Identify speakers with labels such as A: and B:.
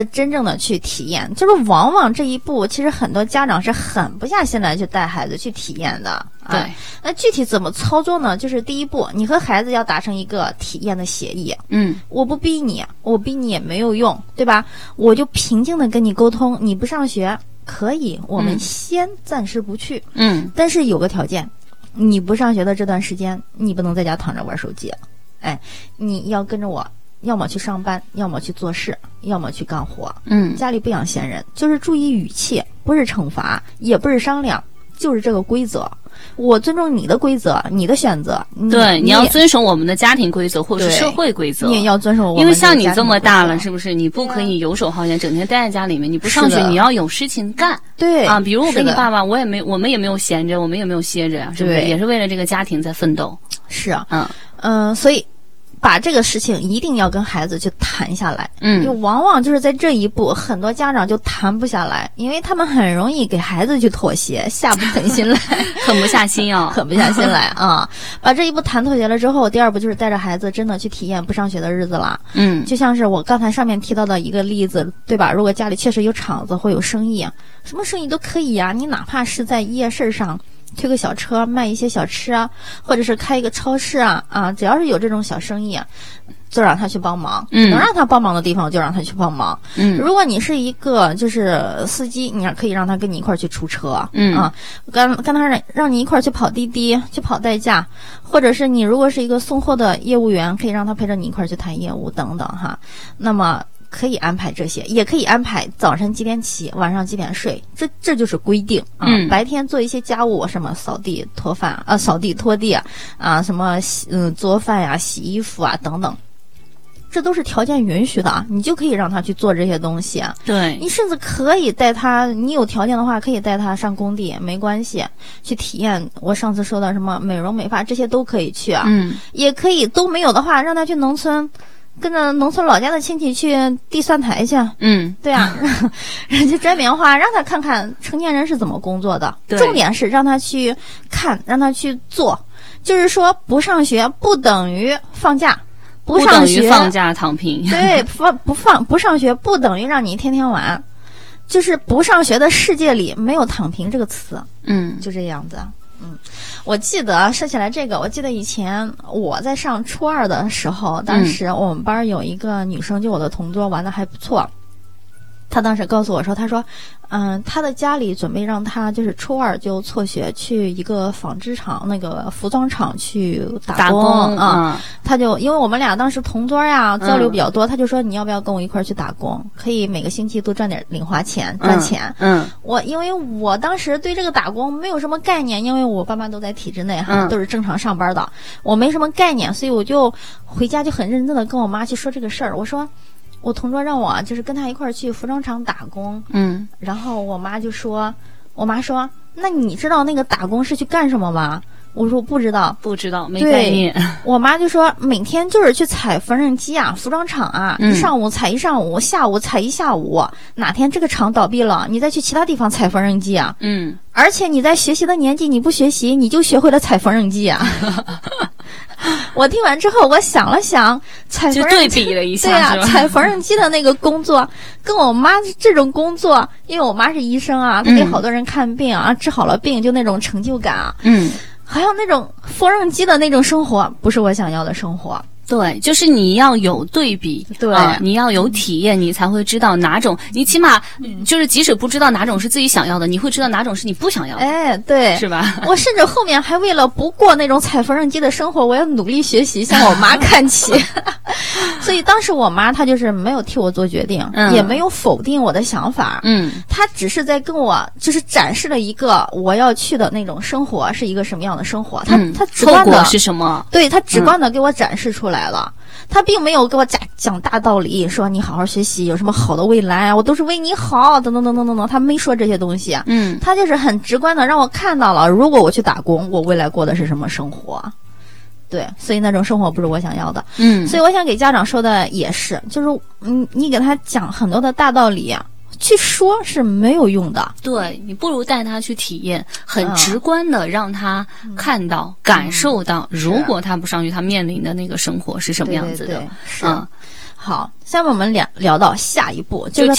A: 真正的去体验，就是往往这一步其实很多家长是狠不下心来去带孩子去体验的。
B: 对，
A: 那具体怎么操作呢？就是第一步，你和孩子要达成一个体验的协议。我不逼你，我逼你也没有用，对吧？我就平静的跟你沟通，你不上学可以，我们先暂时不去。但是有个条件，你不上学的这段时间，你不能在家躺着玩手机。你要跟着我。要么去上班，要么去做事，要么去干活。家里不养闲人，就是注意语气，不是惩罚，也不是商量，就是这个规则。我尊重你的规则，你的选择。
B: 对，你要遵守我们的家庭规则或者是社会规则。
A: 你也要遵守我们的
B: 因为像你这么大了，是不是？你不可以游手好闲，整天待在家里面。你不上学，你要有事情干。
A: 对
B: 啊，比如我跟你爸爸，我们也没有闲着，我们也没有歇着，是不是？也是为了这个家庭在奋斗。
A: 是啊，所以。把这个事情一定要跟孩子去谈下来，就往往就是在这一步，很多家长就谈不下来，因为他们很容易给孩子去妥协，下不狠心来，
B: 狠不下心哦，
A: 狠不下心来啊！把这一步谈妥协了之后，第二步就是带着孩子真的去体验不上学的日子了。就像是我刚才上面提到的一个例子，对吧？如果家里确实有厂子或有生意，什么生意都可以呀，你哪怕是在夜市上。推个小车卖一些小吃啊，或者是开一个超市啊，只要是有这种小生意，就让他去帮忙。能让他帮忙的地方就让他去帮忙。如果你是一个就是司机，你可以让他跟你一块儿去出车。跟他让你一块儿去跑滴滴，去跑代驾，或者是你如果是一个送货的业务员，可以让他陪着你一块儿去谈业务等等哈。那么。可以安排这些，也可以安排早晨几点起，晚上几点睡，这就是规定啊。白天做一些家务，什么扫地拖饭扫地拖地啊，什么做饭呀、洗衣服啊等等，这都是条件允许的啊，你就可以让他去做这些东西啊。
B: 对，
A: 你甚至可以带他，你有条件的话，可以带他上工地，没关系，去体验我上次说的什么美容美发，这些都可以去啊。也可以都没有的话，让他去农村。跟着农村老家的亲戚去地蒜台去，对啊，人家摘棉花，让他看看成年人是怎么工作的。重点是让他去看，让他去做。就是说，不上学不等于放假，
B: 不等于放假躺平。
A: 对，不上学不等于让你天天玩，就是不上学的世界里没有躺平这个词。就这样子。我记得说起来这个，我记得以前我在上初二的时候，当时我们班有一个女生，就我的同桌，玩的还不错。她当时告诉我说，她说，她的家里准备让她就是初二就辍学去一个纺织厂、那个服装厂去打工啊。她就因为我们俩当时同桌呀，交流比较多，她就说你要不要跟我一块儿去打工？可以每个星期多赚点零花钱，赚钱。因为我当时对这个打工没有什么概念，因为我爸妈都在体制内哈，都是正常上班的，我没什么概念，所以我就回家就很认真的跟我妈去说这个事儿，我说。我同桌让我就是跟他一块儿去服装厂打工，然后我妈说，那你知道那个打工是去干什么吗？我说我不知道，
B: 没概念。
A: 我妈就说每天就是去踩缝纫机啊，服装厂啊，一上午踩一上午，下午踩一下午，哪天这个厂倒闭了，你再去其他地方踩缝纫机啊。而且你在学习的年纪，你不学习，你就学会了踩缝纫机啊。我听完之后，我想了想，踩缝纫机
B: 对比了一下，
A: 对啊，踩缝纫机的那个工作，跟我妈这种工作，因为我妈是医生啊，她给好多人看病啊，治好了病就那种成就感啊，还有那种缝纫机的那种生活，不是我想要的生活。
B: 对，就是你要有对比，
A: 对，
B: 你要有体验，你才会知道哪种，你起码就是即使不知道哪种是自己想要的，你会知道哪种是你不想要的。
A: 哎，对，
B: 是吧？
A: 我甚至后面还为了不过那种踩缝纫机的生活，我要努力学习，向我妈看齐。所以当时我妈她就是没有替我做决定，也没有否定我的想法，她只是在跟我就是展示了一个我要去的那种生活是一个什么样的生活，她直观的
B: 后果是什么？
A: 对，她直观的给我展示出来了。他并没有给我讲大道理，说你好好学习，有什么好的未来，我都是为你好，等等等等等等。他没说这些东西，他就是很直观的让我看到了，如果我去打工，我未来过的是什么生活。对，所以那种生活不是我想要的。所以我想给家长说的也是，就是你给他讲很多的大道理啊。去说是没有用的，
B: 对，你不如带他去体验，很直观的让他看到、感受到，如果他不上去，他面临的那个生活是什么样子的。
A: 好，下面我们聊到下一步，就是